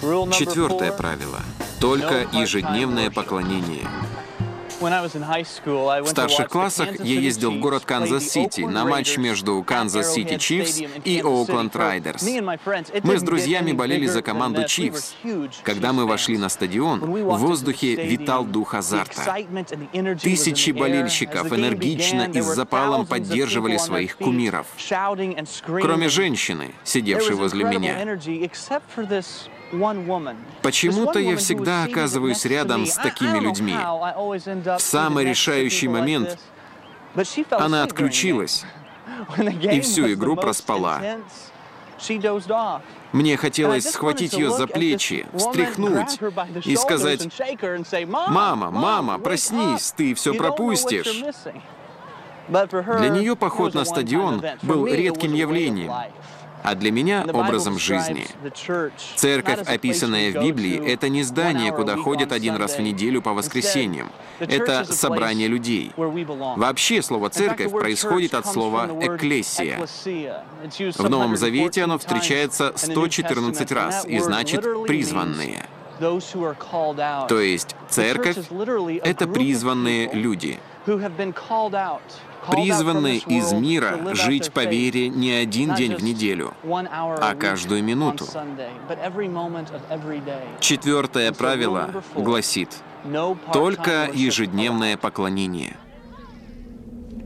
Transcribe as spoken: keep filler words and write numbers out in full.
Четвертое правило. Только ежедневное поклонение. В старших классах я ездил в город Канзас-Сити на матч между Канзас-Сити Чифс и Оукленд Райдерс. Мы с друзьями болели за команду Чифс. Когда мы вошли на стадион, в воздухе витал дух азарта. Тысячи болельщиков энергично и с запалом поддерживали своих кумиров. Кроме женщины, сидевшей возле меня. Почему-то я всегда оказываюсь рядом с такими людьми. В самый решающий момент она отключилась и всю игру проспала. Мне хотелось схватить ее за плечи, встряхнуть и сказать: «Мама, мама, проснись, ты все пропустишь». Для нее поход на стадион был редким явлением, а для меня — образом жизни. Церковь, описанная в Библии, — это не здание, куда ходят один раз в неделю по воскресеньям. Это собрание людей. Вообще, слово «церковь» происходит от слова «экклесия». В Новом Завете оно встречается сто четырнадцать раз и значит «призванные». То есть церковь — это призванные люди. Призваны из мира жить по вере не один день в неделю, а каждую минуту. Четвертое правило гласит: только ежедневное поклонение.